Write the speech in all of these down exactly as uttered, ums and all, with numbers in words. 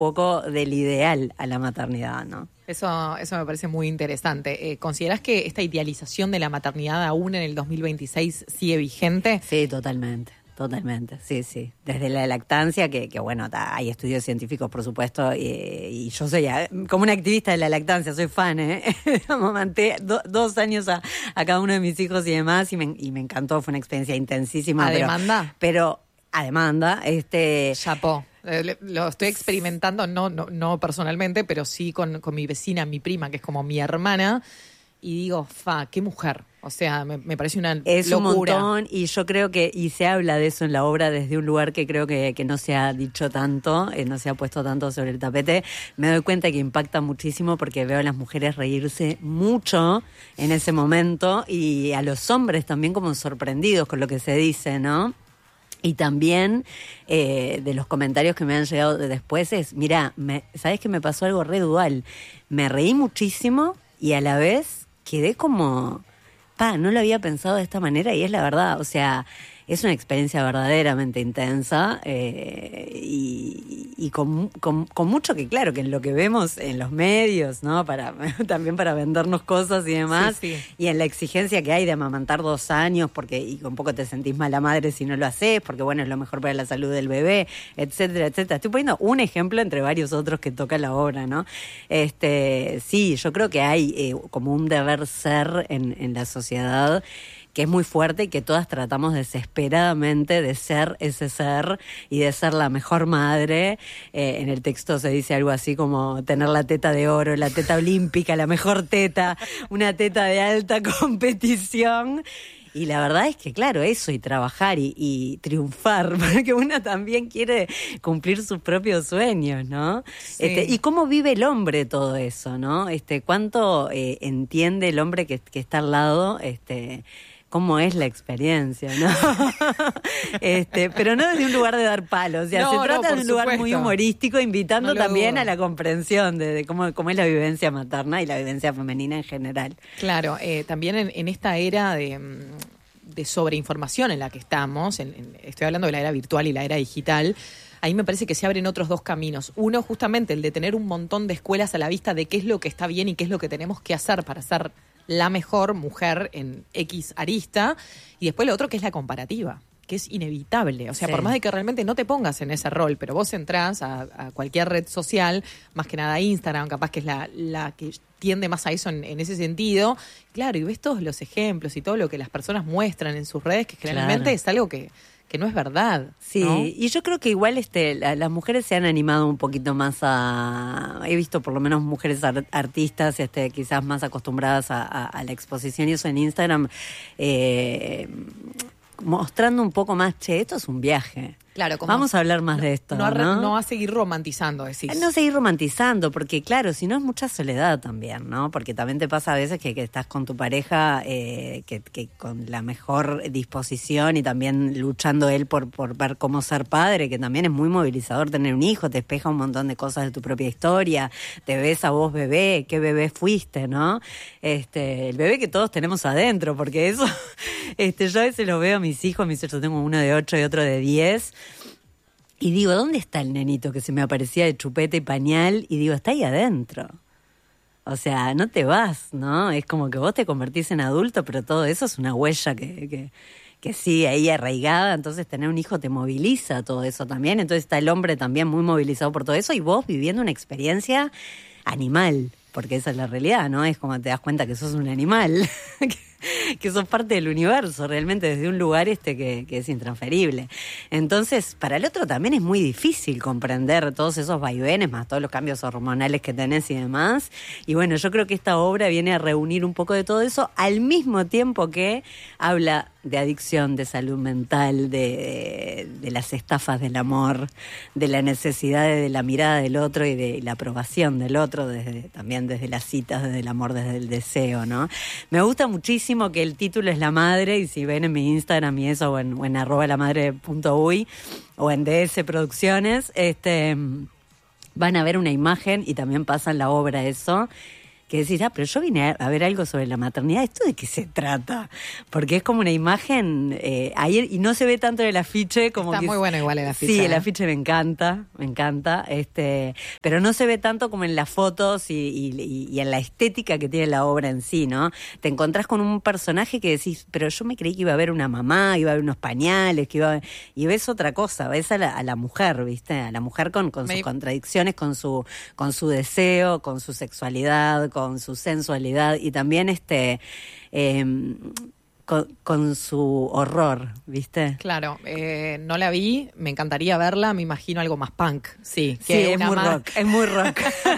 poco del ideal a la maternidad, ¿no? Eso, eso me parece muy interesante. Eh, ¿Considerás que esta idealización de la maternidad aún en el dos mil veintiséis sigue vigente? Sí, totalmente. Totalmente, sí, sí. Desde la lactancia, que, que bueno, ta, hay estudios científicos, por supuesto, y, y yo soy a, como una activista de la lactancia, soy fan, ¿eh? Amamanté do, dos años a, a cada uno de mis hijos y demás, y me, y me encantó, fue una experiencia intensísima. ¿A pero, demanda? Pero a demanda, este... Chapó. Eh, lo estoy experimentando, no, no, no personalmente, pero sí con, con mi vecina, mi prima, que es como mi hermana, y digo, fa, qué mujer. O sea, me, me parece una es locura. Un montón, y yo creo que, y se habla de eso en la obra desde un lugar que creo que, que no se ha dicho tanto, eh, no se ha puesto tanto sobre el tapete. Me doy cuenta que impacta muchísimo porque veo a las mujeres reírse mucho en ese momento y a los hombres también como sorprendidos con lo que se dice, ¿no? Y también eh, de los comentarios que me han llegado de después es, mira, me, ¿sabes que me pasó algo re dual? Me reí muchísimo y a la vez quedé como... Pa, no lo había pensado de esta manera y es la verdad, o sea, es una experiencia verdaderamente intensa eh, y, y con, con, con mucho que, claro, que en lo que vemos en los medios, ¿no? Para también para vendernos cosas y demás, sí, sí. Y en la exigencia que hay de amamantar dos años, porque y con poco te sentís mala madre si no lo haces, porque bueno, es lo mejor para la salud del bebé, etcétera, etcétera. Estoy poniendo un ejemplo entre varios otros que toca la obra, ¿no? Este, sí, yo creo que hay eh, como un deber ser en, en la sociedad que es muy fuerte y que todas tratamos desesperadamente de ser ese ser y de ser la mejor madre. Eh, en el texto se dice algo así como tener la teta de oro, la teta olímpica, la mejor teta, una teta de alta competición. Y la verdad es que, claro, eso y trabajar y, y triunfar, porque una también quiere cumplir sus propios sueños, ¿no? Sí. Este, y cómo vive el hombre todo eso, ¿no? Este, cuánto eh, entiende el hombre que, que está al lado, este... cómo es la experiencia, ¿no? este, pero no desde un lugar de dar palos, o sea, no, se trata no, de un lugar supuesto. muy humorístico, invitando no también dudo. a la comprensión de, de cómo, cómo es la vivencia materna y la vivencia femenina en general. Claro, eh, también en, en esta era de, de sobreinformación en la que estamos, en, en, estoy hablando de la era virtual y la era digital, ahí me parece que se abren otros dos caminos. Uno, justamente, el de tener un montón de escuelas a la vista de qué es lo que está bien y qué es lo que tenemos que hacer para ser la mejor mujer en X arista. Y después lo otro, que es la comparativa, que es inevitable. O sea, sí. por más de que realmente no te pongas en ese rol, pero vos entrás a, a cualquier red social, más que nada Instagram, capaz que es la, la que tiende más a eso en, en ese sentido. Claro, y ves todos los ejemplos y todo lo que las personas muestran en sus redes, que generalmente Claro. es algo que... que no es verdad. Sí, ¿no? Y yo creo que igual este la, las mujeres se han animado un poquito más a... He visto por lo menos mujeres art, artistas este quizás más acostumbradas a, a, a la exposición y eso en Instagram, eh, mostrando un poco más, che, esto es un viaje. Claro, como Vamos a hablar más no, de esto, no, a, ¿no? no a seguir romantizando, decís. No seguir romantizando, porque claro, si no es mucha soledad también, ¿no? Porque también te pasa a veces que, que estás con tu pareja, eh, que, que con la mejor disposición y también luchando él por, por ver cómo ser padre, que también es muy movilizador tener un hijo, te despeja un montón de cosas de tu propia historia, te ves a vos bebé, qué bebé fuiste, ¿no? Este, el bebé que todos tenemos adentro, porque eso, este, yo a veces lo veo a mis hijos, mis hijos, yo tengo uno de ocho y otro de diez. Y digo, ¿dónde está el nenito que se me aparecía de chupete y pañal? Y digo, está ahí adentro. O sea, no te vas, ¿no? Es como que vos te convertís en adulto, pero todo eso es una huella que, que, que sigue ahí arraigada. Entonces tener un hijo te moviliza todo eso también. Entonces está el hombre también muy movilizado por todo eso y vos viviendo una experiencia animal. Porque esa es la realidad, ¿no? Es como te das cuenta que sos un animal, que, que sos parte del universo, realmente desde un lugar este que, que es intransferible. Entonces, para el otro también es muy difícil comprender todos esos vaivenes, más todos los cambios hormonales que tenés y demás. Y bueno, yo creo que esta obra viene a reunir un poco de todo eso, al mismo tiempo que habla de adicción, de salud mental, de, de las estafas del amor, de la necesidad de la mirada del otro y de la aprobación del otro, desde, también desde las citas, desde el amor, desde el deseo, ¿no? Me gusta muchísimo que el título es La Madre, y si ven en mi Instagram y eso, o en, o en arroba lamadre punto uy, o en D S Producciones, este, van a ver una imagen, y también pasa en la obra eso, que decís, ah, pero yo vine a ver algo sobre la maternidad, ¿esto de qué se trata? Porque es como una imagen, eh, ahí, y no se ve tanto en el afiche como Está que... muy bueno igual el afiche. Sí, ¿eh? el afiche me encanta, me encanta, este, pero no se ve tanto como en las fotos y, y, y en la estética que tiene la obra en sí, ¿no? Te encontrás con un personaje que decís, pero yo me creí que iba a haber una mamá, iba a haber unos pañales, que iba a haber... y ves otra cosa, ves a la, a la mujer, ¿viste? A la mujer con, con sus me... contradicciones, con su, con su deseo, con su sexualidad, con su sensualidad y también este eh, con, con su horror, ¿viste? Claro, eh, no la vi, me encantaría verla, me imagino algo más punk, sí. Que sí, es muy más... rock, es muy rock.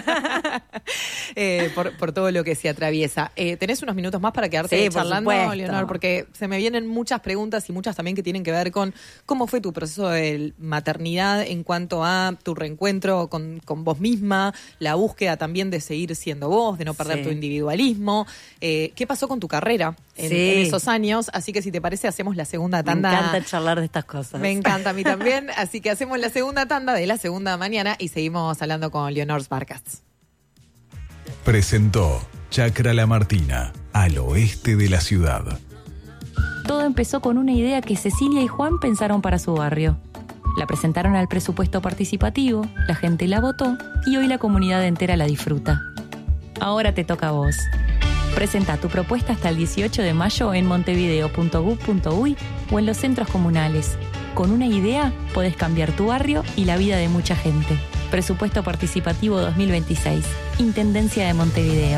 eh, por, por todo lo que se atraviesa. Eh, ¿Tenés unos minutos más para quedarte sí, charlando, por Leonor? Porque se me vienen muchas preguntas y muchas también que tienen que ver con cómo fue tu proceso de maternidad en cuanto a tu reencuentro con, con vos misma, la búsqueda también de seguir siendo vos, de no perder sí. tu individualismo. Eh, ¿Qué pasó con tu carrera en, sí. en esos años? Así que si te parece hacemos la segunda tanda. Me encanta charlar de estas cosas. Me encanta a mí también. Así que hacemos la segunda tanda de la segunda mañana y seguimos hablando con Leonor Sbarcas. Presentó Chacra La Martina, al oeste de la ciudad. Todo empezó con una idea que Cecilia y Juan pensaron para su barrio. La presentaron al presupuesto participativo, la gente la votó y hoy la comunidad entera la disfruta. Ahora te toca a vos. Presenta tu propuesta hasta el dieciocho de mayo en montevideo punto gov punto uy o en los centros comunales. Con una idea podés cambiar tu barrio y la vida de mucha gente. Presupuesto Participativo dos mil veintiséis. Intendencia de Montevideo.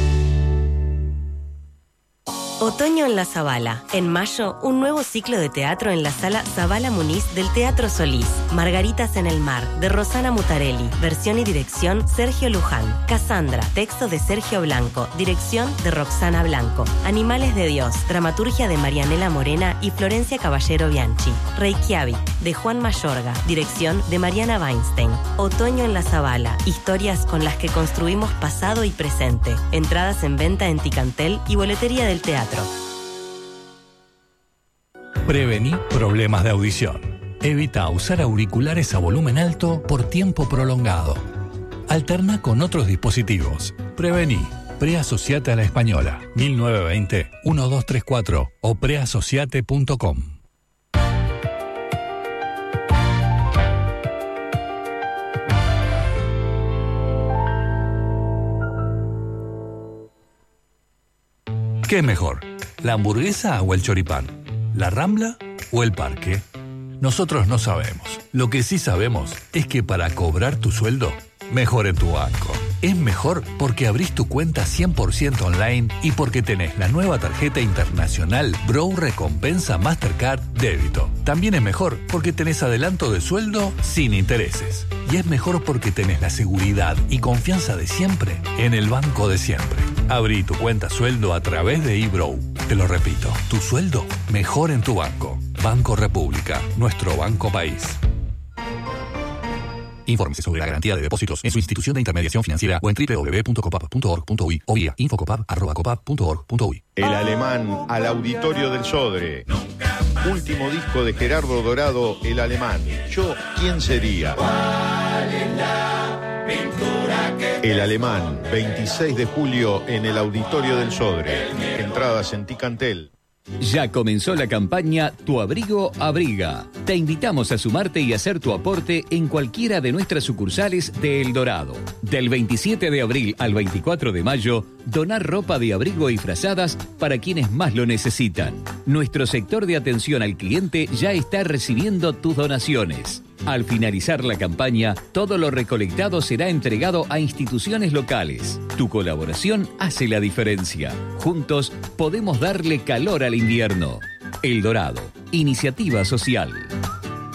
Otoño en la Zabala. En mayo, un nuevo ciclo de teatro en la sala Zabala Muniz del Teatro Solís. Margaritas en el mar, de Rosana Mutarelli. Versión y dirección, Sergio Luján. Cassandra, texto de Sergio Blanco. Dirección de Roxana Blanco. Animales de Dios, dramaturgia de Marianela Morena y Florencia Caballero Bianchi. Reykjavik, de Juan Mayorga. Dirección de Mariana Weinstein. Otoño en la Zabala. Historias con las que construimos pasado y presente. Entradas en venta en Ticantel y boletería del teatro. Prevení problemas de audición. Evita usar auriculares a volumen alto por tiempo prolongado. Alterna con otros dispositivos. Prevení. Preasociate a la Española. mil novecientos veinte, doce treinta y cuatro o preasociate punto com. ¿Qué es mejor? ¿La hamburguesa o el choripán? ¿La Rambla o el parque? Nosotros no sabemos. Lo que sí sabemos es que para cobrar tu sueldo, mejor en tu banco. Es mejor porque abrís tu cuenta cien por ciento online y porque tenés la nueva tarjeta internacional Brow Recompensa Mastercard Débito. También es mejor porque tenés adelanto de sueldo sin intereses. Y es mejor porque tenés la seguridad y confianza de siempre en el banco de siempre. Abrí tu cuenta sueldo a través de eBrow. Te lo repito, tu sueldo mejor en tu banco. Banco República, nuestro banco país. Infórmese sobre la garantía de depósitos en su institución de intermediación financiera o en doble u doble u doble u punto copap punto org punto uy o vía infocopap arroba copap punto org punto uy. El Alemán al Auditorio del Sodre. Último disco de Gerardo Dorado, El Alemán. Yo, ¿quién sería? El Alemán, veintiséis de julio en el Auditorio del Sodre. Entradas en Ticantel. Ya comenzó la campaña Tu Abrigo Abriga. Te invitamos a sumarte y hacer tu aporte en cualquiera de nuestras sucursales de El Dorado. Del veintisiete de abril al veinticuatro de mayo, donar ropa de abrigo y frazadas para quienes más lo necesitan. Nuestro sector de atención al cliente ya está recibiendo tus donaciones. Al finalizar la campaña, todo lo recolectado será entregado a instituciones locales. Tu colaboración hace la diferencia. Juntos podemos darle calor al invierno. El Dorado, iniciativa social.